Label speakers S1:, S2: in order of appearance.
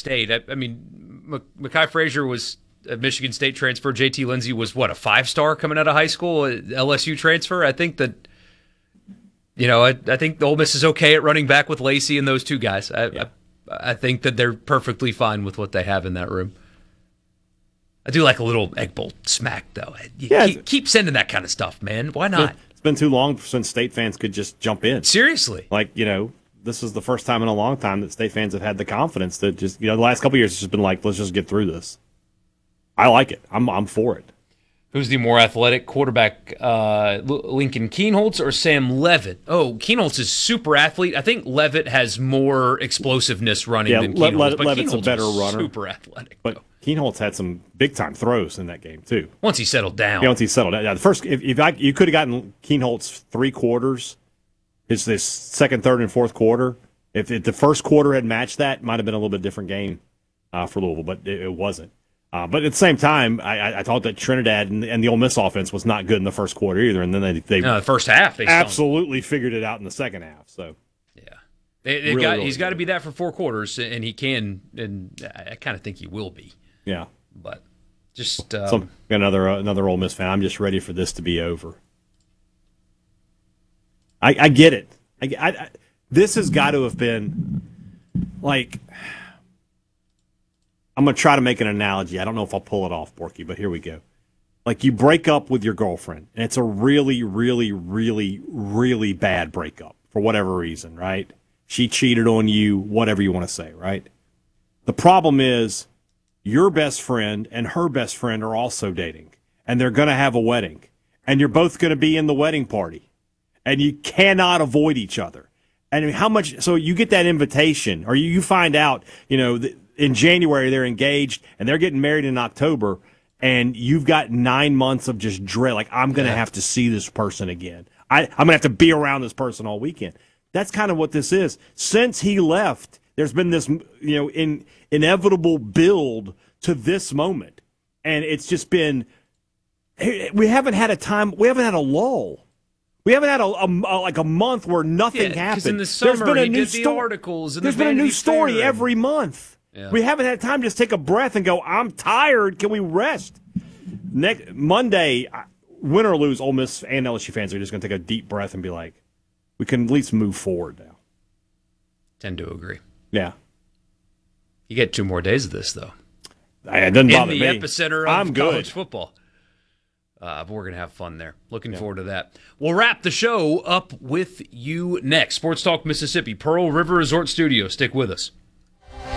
S1: State. I mean, Mekhi Frazier was a Michigan State transfer. JT Lindsey was, what, a 5-star coming out of high school, a LSU transfer? I think that, I think Ole Miss is okay at running back with Lacey and those two guys. I think that they're perfectly fine with what they have in that room. I do like a little Egg Bowl smack, though. Keep sending that kind of stuff, man. Why not?
S2: It's been too long since State fans could just jump in.
S1: Seriously.
S2: This is the first time in a long time that State fans have had the confidence to just, the last couple of years it's just been like, let's just get through this. I like it. I'm for it.
S1: Who's the more athletic quarterback, Lincoln Kienholz or Sam Levitt? Oh, Kienholz is super athlete. I think Levitt has more explosiivness running than Kienholz. But
S2: Levitt's
S1: Kienholz
S2: a better runner.
S1: Super athletic.
S2: But Kienholz had some big-time throws in that game, too.
S1: Once he settled down.
S2: Yeah, once he settled down. Yeah, the first, if you could have gotten Kienholz 3 quarters, his second, third, and fourth quarter, if the first quarter had matched that, it might have been a little bit different game for Louisville, but it wasn't. But at the same time, I thought that Trinidad and the Ole Miss offense was not good in the first quarter either, and then they
S1: the first half they
S2: absolutely figured it out in the second half. So
S1: yeah, he's got to be that for 4 quarters, and he can, and I kind of think he will be.
S2: Yeah,
S1: but just
S2: another Ole Miss fan. I'm just ready for this to be over. I get it. This has got to have been like. I'm going to try to make an analogy. I don't know if I'll pull it off, Borky, but here we go. Like you break up with your girlfriend, and it's a really, really, really, really bad breakup for whatever reason, right? She cheated on you, whatever you want to say, right? The problem is your best friend and her best friend are also dating, and they're going to have a wedding, and you're both going to be in the wedding party, and you cannot avoid each other. And how much? So you get that invitation, or you find out, in January they're engaged and they're getting married in October, and you've got 9 months of just dread. Like, I'm going to have to see this person again. I'm going to have to be around this person all weekend. That's kind of what this is. Since he left, there's been this, inevitable build to this moment. And it's just been, we haven't had a lull. We haven't had a month where nothing happened.
S1: In the summer, there's been a new the articles.
S2: There's been a new story every month. Yeah. We haven't had time to just take a breath and go, I'm tired. Can we rest? Next Monday, win or lose, Ole Miss and LSU fans are just going to take a deep breath and be like, we can at least move forward now.
S1: Tend to agree.
S2: Yeah.
S1: You get 2 more days of this, though.
S2: It doesn't bother me.
S1: In the epicenter of college football. But we're going to have fun there. Looking forward to that. We'll wrap the show up with you next. Sports Talk Mississippi, Pearl River Resort Studio. Stick with us.